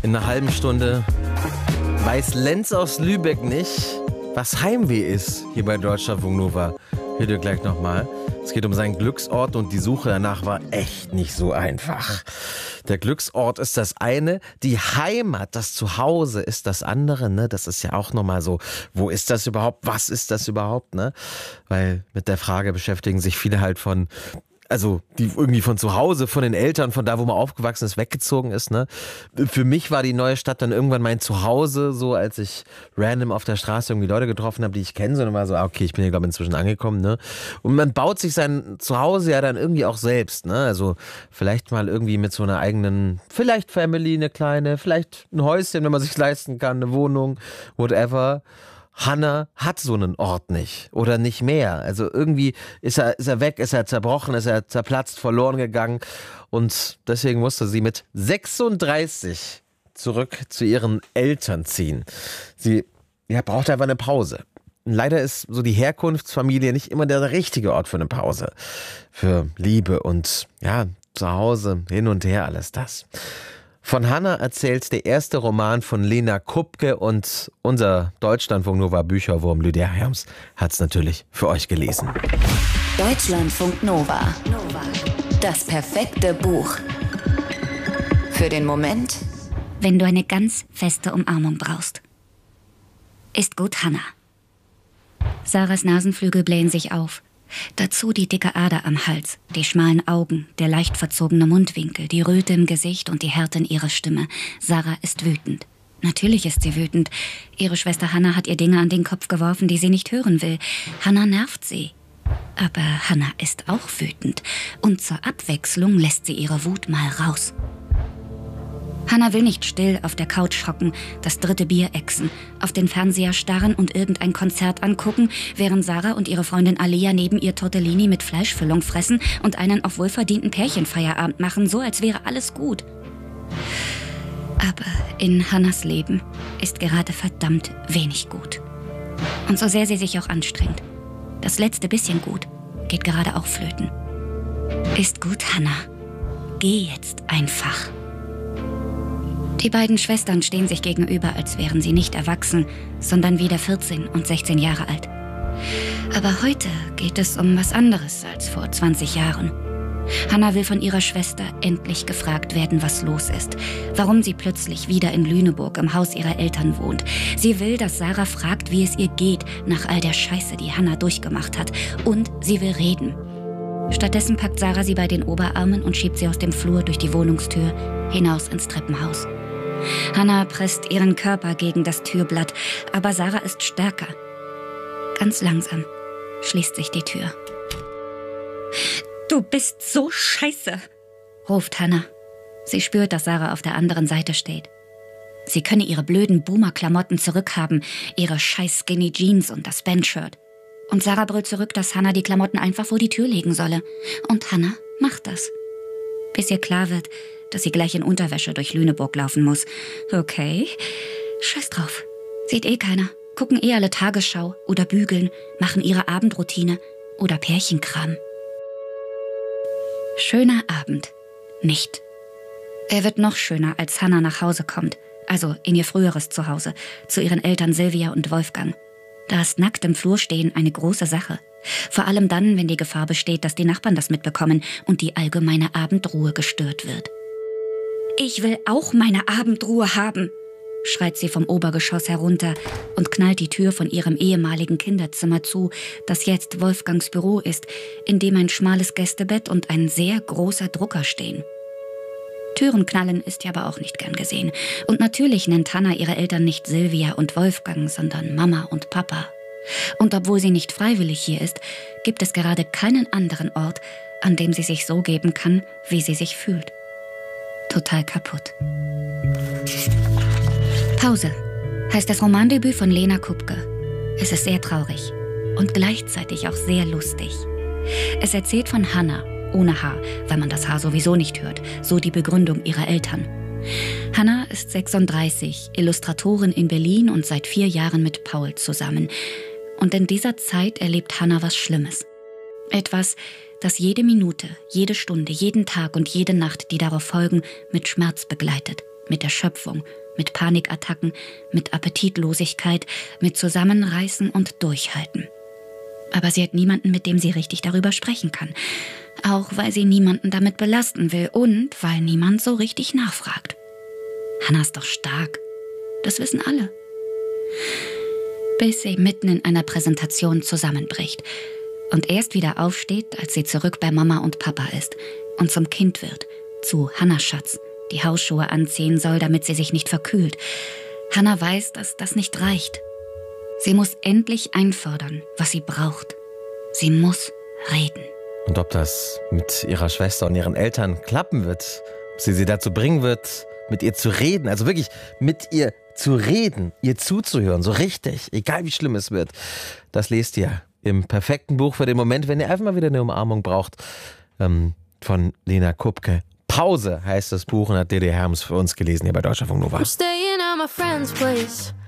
In einer halben Stunde weiß Lenz aus Lübeck nicht, was Heimweh ist hier bei Deutschlandfunk Nova. Hört ihr gleich nochmal. Es geht um seinen Glücksort und die Suche danach war echt nicht so einfach. Der Glücksort ist das eine, die Heimat, das Zuhause ist das andere, ne? Das ist ja auch nochmal so, wo ist das überhaupt, was ist das überhaupt, ne? Weil mit der Frage beschäftigen sich viele halt die irgendwie von zu Hause, von den Eltern, von da, wo man aufgewachsen ist, weggezogen ist, ne? Für mich war die neue Stadt dann irgendwann mein Zuhause, so als ich random auf der Straße irgendwie Leute getroffen habe, die ich kenne, sondern war so, okay, ich bin hier, glaube ich, inzwischen angekommen, ne? Und man baut sich sein Zuhause ja dann irgendwie auch selbst, ne? Also vielleicht mal irgendwie mit so einer eigenen, vielleicht Family, eine kleine, vielleicht ein Häuschen, wenn man sich leisten kann, eine Wohnung, whatever. Hannah hat so einen Ort nicht oder nicht mehr. Also irgendwie ist er weg, ist er zerbrochen, ist er zerplatzt, verloren gegangen und deswegen musste sie mit 36 zurück zu ihren Eltern ziehen. Sie braucht einfach eine Pause. Und leider ist so die Herkunftsfamilie nicht immer der richtige Ort für eine Pause. Für Liebe und zu Hause, hin und her, alles das. Von Hannah erzählt der erste Roman von Lena Kupke und unser Deutschlandfunk Nova Bücherwurm Lydia Herms hat es natürlich für euch gelesen. Deutschlandfunk Nova. Das perfekte Buch. Für den Moment, wenn du eine ganz feste Umarmung brauchst. Ist gut, Hannah. Sarahs Nasenflügel blähen sich auf. Dazu die dicke Ader am Hals, die schmalen Augen, der leicht verzogene Mundwinkel, die Röte im Gesicht und die Härte in ihrer Stimme. Sarah ist wütend. Natürlich ist sie wütend. Ihre Schwester Hannah hat ihr Dinge an den Kopf geworfen, die sie nicht hören will. Hannah nervt sie. Aber Hannah ist auch wütend. Und zur Abwechslung lässt sie ihre Wut mal raus. Hannah will nicht still auf der Couch hocken, das dritte Bier ächzen, auf den Fernseher starren und irgendein Konzert angucken, während Sarah und ihre Freundin Alia neben ihr Tortellini mit Fleischfüllung fressen und einen auf wohlverdienten Pärchenfeierabend machen, so als wäre alles gut. Aber in Hannahs Leben ist gerade verdammt wenig gut. Und so sehr sie sich auch anstrengt, das letzte bisschen gut geht gerade auch flöten. Ist gut, Hannah. Geh jetzt einfach. Die beiden Schwestern stehen sich gegenüber, als wären sie nicht erwachsen, sondern wieder 14 und 16 Jahre alt. Aber heute geht es um was anderes als vor 20 Jahren. Hannah will von ihrer Schwester endlich gefragt werden, was los ist, warum sie plötzlich wieder in Lüneburg im Haus ihrer Eltern wohnt. Sie will, dass Sarah fragt, wie es ihr geht nach all der Scheiße, die Hannah durchgemacht hat. Und sie will reden. Stattdessen packt Sarah sie bei den Oberarmen und schiebt sie aus dem Flur durch die Wohnungstür hinaus ins Treppenhaus. Hannah presst ihren Körper gegen das Türblatt, aber Sarah ist stärker. Ganz langsam schließt sich die Tür. Du bist so scheiße, ruft Hannah. Sie spürt, dass Sarah auf der anderen Seite steht. Sie könne ihre blöden Boomer-Klamotten zurückhaben, ihre scheiß Skinny Jeans und das Bandshirt. Und Sarah brüllt zurück, dass Hannah die Klamotten einfach vor die Tür legen solle. Und Hannah macht das. Bis ihr klar wird, dass sie gleich in Unterwäsche durch Lüneburg laufen muss. Okay, scheiß drauf. Sieht eh keiner. Gucken eh alle Tagesschau oder bügeln, machen ihre Abendroutine oder Pärchenkram. Schöner Abend. Nicht. Er wird noch schöner, als Hannah nach Hause kommt. Also in ihr früheres Zuhause, zu ihren Eltern Silvia und Wolfgang. Das nackt im Flur stehen eine große Sache. Vor allem dann, wenn die Gefahr besteht, dass die Nachbarn das mitbekommen und die allgemeine Abendruhe gestört wird. Ich will auch meine Abendruhe haben, schreit sie vom Obergeschoss herunter und knallt die Tür von ihrem ehemaligen Kinderzimmer zu, das jetzt Wolfgangs Büro ist, in dem ein schmales Gästebett und ein sehr großer Drucker stehen. Türen knallen ist ja aber auch nicht gern gesehen. Und natürlich nennt Hannah ihre Eltern nicht Silvia und Wolfgang, sondern Mama und Papa. Und obwohl sie nicht freiwillig hier ist, gibt es gerade keinen anderen Ort, an dem sie sich so geben kann, wie sie sich fühlt. Total kaputt. Pause heißt das Romandebüt von Lena Kupke. Es ist sehr traurig und gleichzeitig auch sehr lustig. Es erzählt von Hannah, ohne Haar, weil man das Haar sowieso nicht hört, so die Begründung ihrer Eltern. Hannah ist 36, Illustratorin in Berlin und seit 4 Jahren mit Paul zusammen. Und in dieser Zeit erlebt Hannah was Schlimmes. Etwas, das jede Minute, jede Stunde, jeden Tag und jede Nacht, die darauf folgen, mit Schmerz begleitet. mit Erschöpfung, mit Panikattacken, mit Appetitlosigkeit, mit Zusammenreißen und Durchhalten. Aber sie hat niemanden, mit dem sie richtig darüber sprechen kann. Auch weil sie niemanden damit belasten will und weil niemand so richtig nachfragt. Hannah ist doch stark. Das wissen alle. Bis sie mitten in einer Präsentation zusammenbricht und erst wieder aufsteht, als sie zurück bei Mama und Papa ist und zum Kind wird, zu Hannah Schatz, die Hausschuhe anziehen soll, damit sie sich nicht verkühlt. Hannah weiß, dass das nicht reicht. Sie muss endlich einfordern, was sie braucht. Sie muss reden. Und ob das mit ihrer Schwester und ihren Eltern klappen wird, ob sie dazu bringen wird, mit ihr zu reden, also wirklich mit ihr zu reden, ihr zuzuhören, so richtig, egal wie schlimm es wird, das lest ihr im perfekten Buch für den Moment, wenn ihr einfach mal wieder eine Umarmung braucht, von Lena Kupke. Pause heißt das Buch und hat Dede Herms für uns gelesen hier bei Deutschlandfunk Nova. I'm staying at my friend's place.